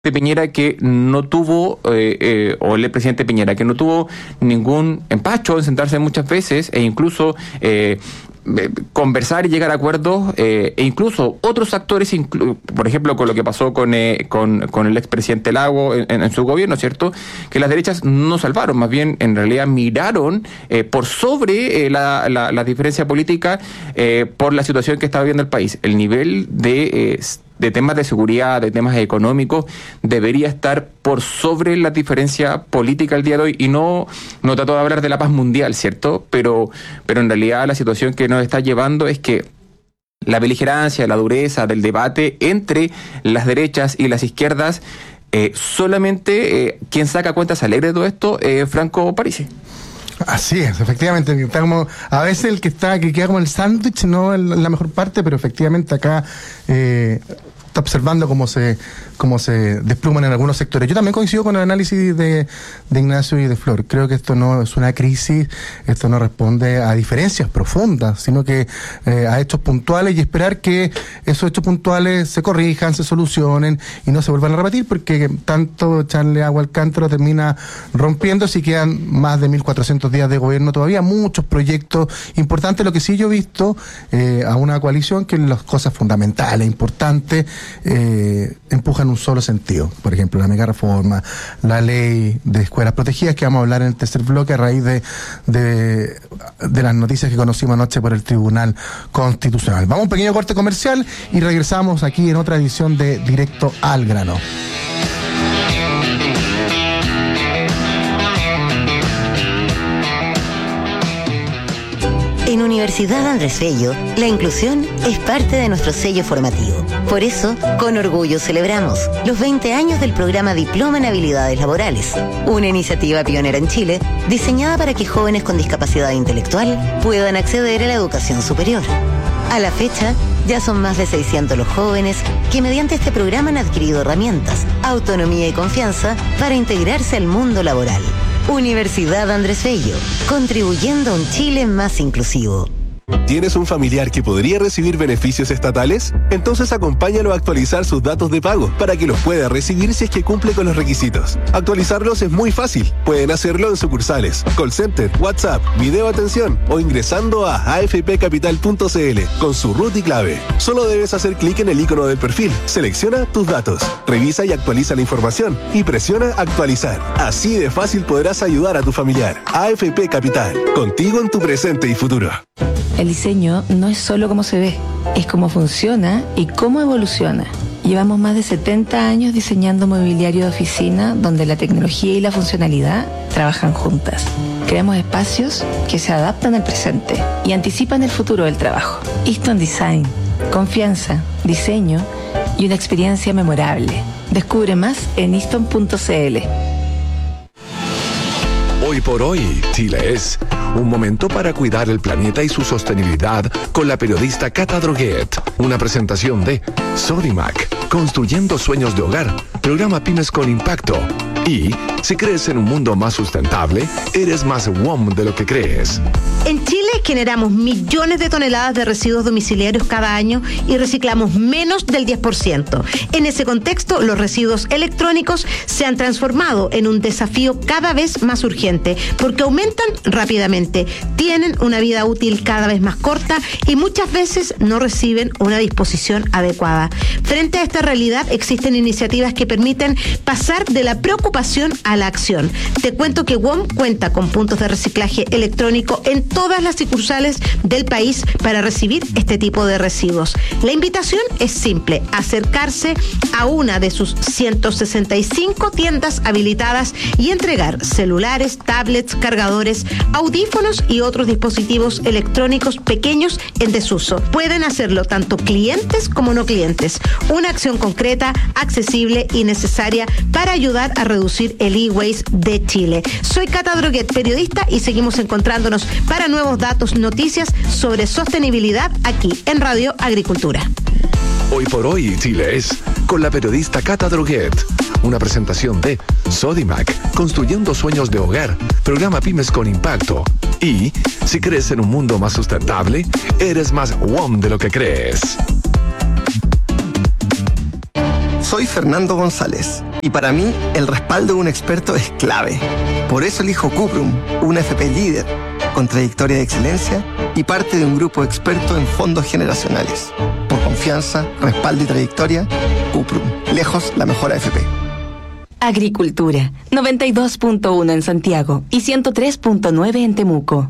Piñera que no tuvo, o el presidente Piñera que no tuvo ningún empacho en sentarse muchas veces e incluso conversar y llegar a acuerdos, e incluso otros actores, por ejemplo con lo que pasó con el expresidente Lago en su gobierno, ¿cierto? Que las derechas no salvaron, más bien en realidad miraron por sobre la diferencia política por la situación que estaba viviendo el país. El nivel de temas de seguridad, de temas económicos, debería estar por sobre la diferencia política el día de hoy, y no trato de hablar de la paz mundial, ¿cierto? Pero en realidad la situación que nos está llevando es que la beligerancia, la dureza del debate entre las derechas y las izquierdas, solamente quien saca cuentas alegres de todo esto es Franco Parisi. Así es, efectivamente, está como, a veces el que queda como el sándwich, no la mejor parte, pero efectivamente acá está observando cómo se despluman en algunos sectores. Yo también coincido con el análisis de Ignacio y de Flor. Creo que esto no es una crisis, esto no responde a diferencias profundas, sino que a hechos puntuales, y esperar que esos hechos puntuales se corrijan, se solucionen y no se vuelvan a repetir, porque tanto echarle agua al cántaro termina rompiéndose y quedan más de 1.400 días de gobierno todavía, muchos proyectos importantes. Lo que sí yo he visto a una coalición que las cosas fundamentales, importantes, empujan un solo sentido. Por ejemplo, la mega reforma, la ley de escuelas protegidas, que vamos a hablar en el tercer bloque a raíz de las noticias que conocimos anoche por el Tribunal Constitucional. Vamos a un pequeño corte comercial y regresamos aquí en otra edición de Directo al Grano. En Universidad Andrés Bello, la inclusión es parte de nuestro sello formativo. Por eso, con orgullo celebramos los 20 años del programa Diploma en Habilidades Laborales, una iniciativa pionera en Chile diseñada para que jóvenes con discapacidad intelectual puedan acceder a la educación superior. A la fecha, ya son más de 600 los jóvenes que mediante este programa han adquirido herramientas, autonomía y confianza para integrarse al mundo laboral. Universidad Andrés Bello, contribuyendo a un Chile más inclusivo. ¿Tienes un familiar que podría recibir beneficios estatales? Entonces acompáñalo a actualizar sus datos de pago para que los pueda recibir si es que cumple con los requisitos. Actualizarlos es muy fácil. Pueden hacerlo en sucursales, call center, WhatsApp, video atención o ingresando a afpcapital.cl con su root y clave. Solo debes hacer clic en el icono del perfil, selecciona tus datos, revisa y actualiza la información y presiona actualizar. Así de fácil podrás ayudar a tu familiar. AFP Capital, contigo en tu presente y futuro. El diseño no es solo cómo se ve, es cómo funciona y cómo evoluciona. Llevamos más de 70 años diseñando mobiliario de oficina donde la tecnología y la funcionalidad trabajan juntas. Creamos espacios que se adaptan al presente y anticipan el futuro del trabajo. Easton Design, confianza, diseño y una experiencia memorable. Descubre más en easton.cl. Hoy por hoy, Chile es un momento para cuidar el planeta y su sostenibilidad con la periodista Cata Droguet. Una presentación de Sodimac, construyendo sueños de hogar, programa Pymes con Impacto. Y si crees en un mundo más sustentable, eres más WOM de lo que crees. En Chile generamos millones de toneladas de residuos domiciliarios cada año y reciclamos menos del 10%. En ese contexto, los residuos electrónicos se han transformado en un desafío cada vez más urgente porque aumentan rápidamente, tienen una vida útil cada vez más corta y muchas veces no reciben una disposición adecuada. Frente a esta realidad, existen iniciativas que permiten pasar de la preocupación a la acción. Te cuento que WOM cuenta con puntos de reciclaje electrónico en todas las sucursales del país para recibir este tipo de residuos. La invitación es simple: acercarse a una de sus 165 tiendas habilitadas y entregar celulares, tablets, cargadores, audífonos y otros dispositivos electrónicos pequeños en desuso. Pueden hacerlo tanto clientes como no clientes. Una acción concreta, accesible y necesaria para ayudar a reducir el e-waste de Chile. Soy Cata Droguet, periodista, y seguimos encontrándonos para nuevos datos, noticias sobre sostenibilidad aquí en Radio Agricultura. Hoy por hoy, Chile es con la periodista Cata Droguet. Una presentación de Sodimac, construyendo sueños de hogar, programa Pymes con Impacto. Y si crees en un mundo más sustentable, eres más WOM de lo que crees. Soy Fernando González y para mí el respaldo de un experto es clave. Por eso elijo Cuprum, una FP líder, con trayectoria de excelencia y parte de un grupo experto en fondos generacionales. Por confianza, respaldo y trayectoria, Cuprum, lejos la mejor AFP. Agricultura, 92.1 en Santiago y 103.9 en Temuco.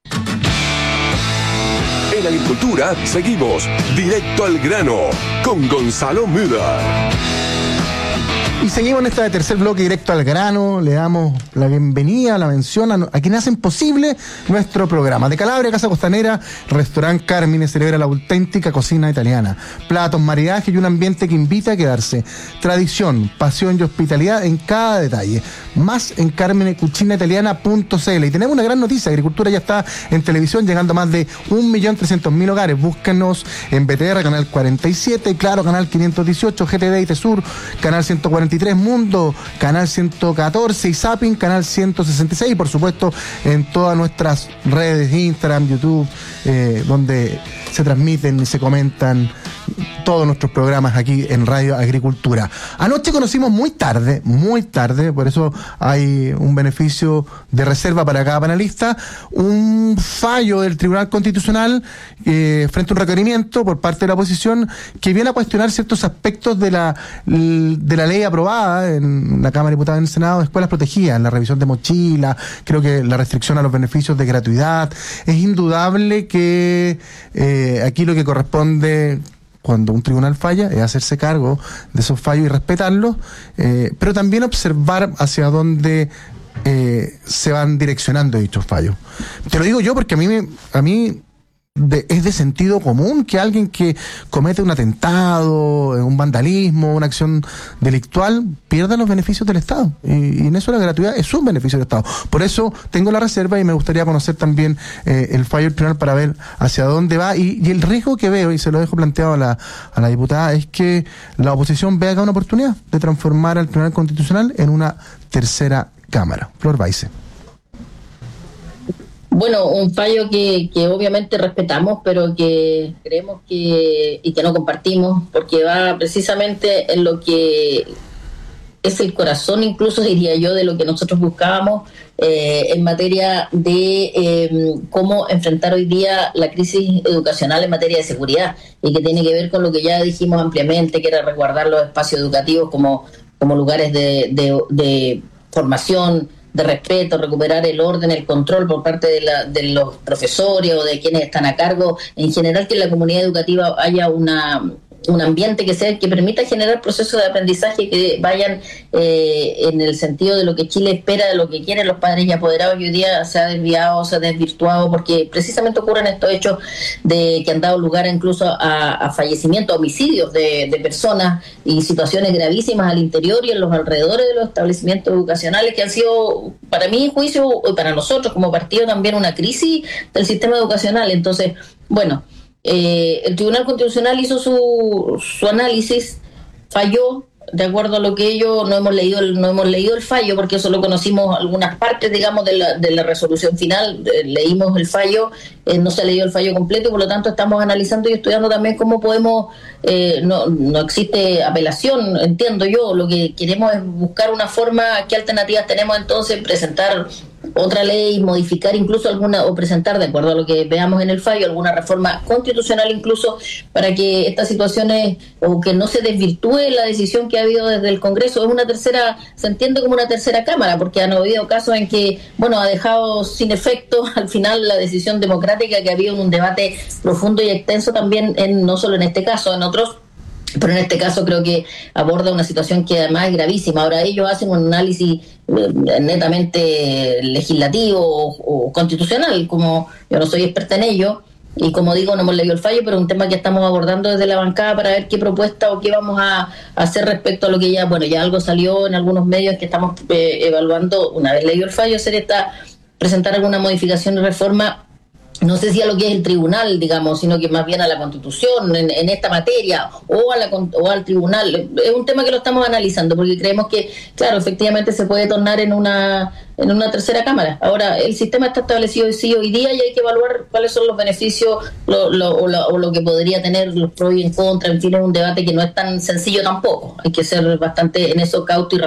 En Agricultura seguimos directo al grano con Gonzalo Müller. Y seguimos en esta tercer bloque directo al grano. Le damos la bienvenida, la mención a quienes hacen posible nuestro programa. De Calabria, Casa Costanera, Restaurant Carmine celebra la auténtica cocina italiana. Platos, maridaje y un ambiente que invita a quedarse. Tradición, pasión y hospitalidad en cada detalle. Más en carminecucinaitaliana.cl. Y tenemos una gran noticia. Agricultura ya está en televisión, llegando a más de 1.300.000 hogares. Búsquenos en BTR, canal 47, Claro, canal 518, GTD y Tesur, canal 143, Mundo, canal 114 y Zapping, canal 166, y por supuesto en todas nuestras redes, Instagram, YouTube, donde se transmiten y se comentan todos nuestros programas aquí en Radio Agricultura. Anoche conocimos muy tarde, por eso hay un beneficio de reserva para cada panelista, un fallo del Tribunal Constitucional frente a un requerimiento por parte de la oposición que viene a cuestionar ciertos aspectos de la ley aprobada en la Cámara de Diputados y en el Senado de escuelas protegidas, la revisión de mochila, creo que la restricción a los beneficios de gratuidad. Es indudable que aquí lo que corresponde cuando un tribunal falla es hacerse cargo de esos fallos y respetarlos, pero también observar hacia dónde se van direccionando dichos fallos. Te lo digo yo porque a mí es de sentido común que alguien que comete un atentado, un vandalismo, una acción delictual, pierda los beneficios del Estado. Y en eso la gratuidad es un beneficio del Estado. Por eso tengo la reserva y me gustaría conocer también el fallo del tribunal para ver hacia dónde va. Y el riesgo que veo, y se lo dejo planteado a la diputada, es que la oposición vea acá una oportunidad de transformar al Tribunal Constitucional en una tercera cámara. Flor Baise. Bueno, un fallo que obviamente respetamos, pero que creemos que no compartimos, porque va precisamente en lo que es el corazón, incluso diría yo, de lo que nosotros buscábamos en materia de cómo enfrentar hoy día la crisis educacional en materia de seguridad, y que tiene que ver con lo que ya dijimos ampliamente, que era resguardar los espacios educativos como lugares de formación, de respeto, recuperar el orden, el control por parte de los profesores o de quienes están a cargo, en general que en la comunidad educativa haya un ambiente que permita generar procesos de aprendizaje que vayan en el sentido de lo que Chile espera, de lo que quieren los padres y apoderados, y hoy día se ha desviado, se ha desvirtuado, porque precisamente ocurren estos hechos que han dado lugar incluso a fallecimientos, homicidios de personas y situaciones gravísimas al interior y en los alrededores de los establecimientos educacionales, que han sido, para mi juicio y para nosotros como partido, también una crisis del sistema educacional. Entonces, bueno, el Tribunal Constitucional hizo su análisis, falló. De acuerdo a lo que ellos no hemos leído el fallo, porque solo conocimos algunas partes, digamos, de la resolución final. Leímos el fallo, no se ha leído el fallo completo, y por lo tanto estamos analizando y estudiando también cómo podemos, no existe apelación, entiendo yo. Lo que queremos es buscar una forma, qué alternativas tenemos entonces, presentar otra ley, modificar incluso alguna, o presentar, de acuerdo a lo que veamos en el fallo, alguna reforma constitucional incluso, para que estas situaciones, o que no se desvirtúe la decisión que ha habido desde el Congreso. Es una tercera, se entiende como una tercera cámara, porque han habido casos en que, bueno, ha dejado sin efecto al final la decisión democrática que ha habido en un debate profundo y extenso también, no solo en este caso, en otros, pero en este caso creo que aborda una situación que además es gravísima. Ahora ellos hacen un análisis netamente legislativo o constitucional, como yo no soy experta en ello, y como digo, no hemos leído el fallo, pero es un tema que estamos abordando desde la bancada para ver qué propuesta o qué vamos a hacer respecto a lo que ya algo salió en algunos medios que estamos evaluando, una vez leído el fallo, presentar alguna modificación y reforma no sé si a lo que es el tribunal, digamos, sino que más bien a la Constitución en esta materia o al tribunal. Es un tema que lo estamos analizando porque creemos que, claro, efectivamente se puede tornar en una tercera cámara. Ahora, el sistema está establecido hoy día y hay que evaluar cuáles son los beneficios o lo que podría tener los pros y en contra. En fin, es un debate que no es tan sencillo tampoco. Hay que ser bastante en eso cauto y